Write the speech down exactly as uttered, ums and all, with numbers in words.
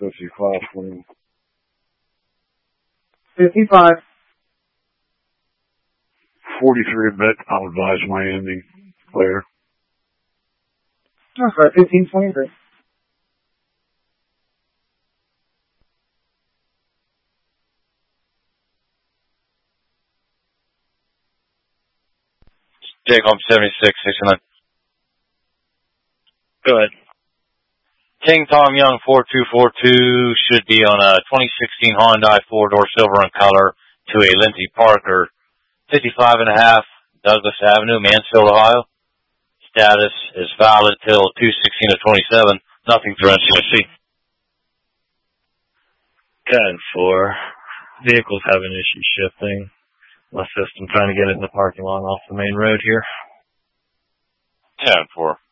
fifty-five, please. fifty-five. forty-three a bit. I'll advise my ending. Clear. Okay, fifteen twenty-three. Jacob seventy-six, sixty-nine. Go ahead. King Tom Young four two four two should be on a twenty sixteen Hyundai four-door silver in color to a Lindsay Parker, fifty-five and a half, Douglas Avenue, Mansfield, Ohio. Status is valid till two sixteen of twenty-seven. Nothing through N C S C. ten four. Vehicle's having issues shifting. My system trying to get it in the parking lot off the main road here. ten four.